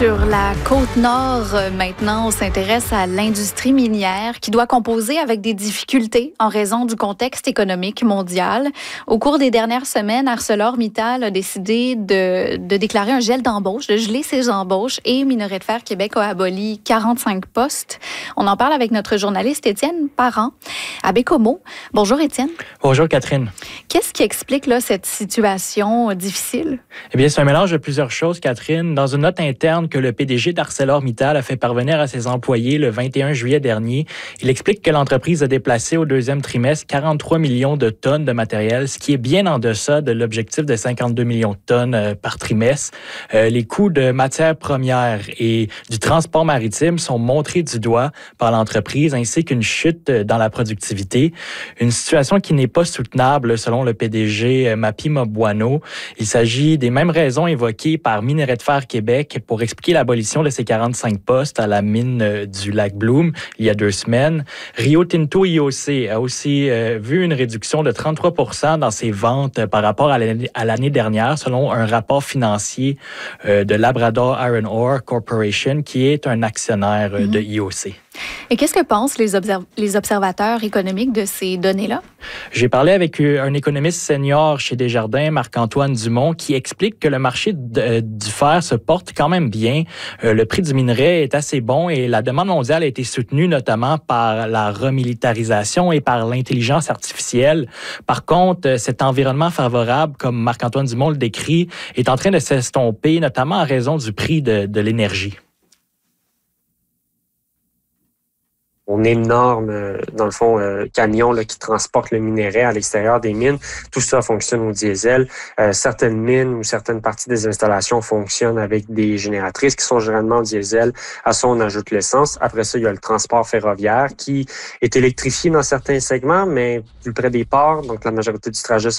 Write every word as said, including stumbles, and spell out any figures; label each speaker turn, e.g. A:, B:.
A: Sur la côte nord, maintenant, on s'intéresse à l'industrie minière qui doit composer avec des difficultés en raison du contexte économique mondial. Au cours des dernières semaines, ArcelorMittal a décidé de, de déclarer un gel d'embauche, de geler ses embauches et Minerai de fer Québec a aboli quarante-cinq postes. On en parle avec notre journaliste Étienne Parent à Bécomo. Bonjour Étienne.
B: Bonjour Catherine.
A: Qu'est-ce qui explique là, cette situation difficile?
B: Eh bien, c'est un mélange de plusieurs choses, Catherine. Dans une note interne que le P D G d'ArcelorMittal a fait parvenir à ses employés le vingt et un juillet dernier, il explique que l'entreprise a déplacé au deuxième trimestre quarante-trois millions de tonnes de matériel, ce qui est bien en deçà de l'objectif de cinquante-deux millions de tonnes euh, par trimestre. Euh, les coûts de matières premières et du transport maritime sont montrés du doigt par l'entreprise, ainsi qu'une chute dans la productivité. Une situation qui n'est pas soutenable selon le P D G Mapi Mabouano. Il s'agit des mêmes raisons évoquées par Minerai de fer Québec pour expliquer l'abolition de ces quarante-cinq postes à la mine du lac Bloom il y a deux semaines. Rio Tinto I O C a aussi euh, vu une réduction de trente-trois pour cent dans ses ventes par rapport à l'année, à l'année dernière, selon un rapport financier euh, de Labrador Iron Ore Corporation, qui est un actionnaire euh, de I O C.
A: Et qu'est-ce que pensent les, observ- les observateurs économiques de ces données-là?
B: J'ai parlé avec un économiste senior chez Desjardins, Marc-Antoine Dumont, qui explique que le marché de, du fer se porte quand même bien. Euh, le prix du minerai est assez bon et la demande mondiale a été soutenue notamment par la remilitarisation et par l'intelligence artificielle. Par contre, cet environnement favorable, comme Marc-Antoine Dumont le décrit, est en train de s'estomper, notamment en raison du prix de, de l'énergie.
C: Un énorme, dans le fond, euh, camion là, qui transporte le minerai à l'extérieur des mines. Tout ça fonctionne au diesel. Euh, certaines mines ou certaines parties des installations fonctionnent avec des génératrices qui sont généralement au diesel. À ça, on ajoute l'essence. Après ça, il y a le transport ferroviaire qui est électrifié dans certains segments, mais plus près des ports. Donc, la majorité du trajet